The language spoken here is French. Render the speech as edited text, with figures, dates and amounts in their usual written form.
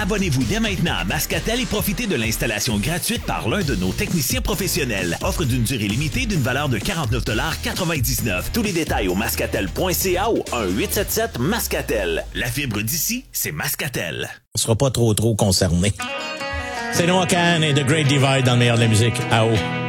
Abonnez-vous dès maintenant à Mascatel et profitez de l'installation gratuite par l'un de nos techniciens professionnels. Offre d'une durée limitée d'une valeur de 49,99 $. Tous les détails au mascatel.ca ou 1-877-Mascatel. La fibre d'ici, c'est Mascatel. On sera pas trop concerné. C'est Noah Kahan et The Great Divide dans le meilleur de la musique. À haut.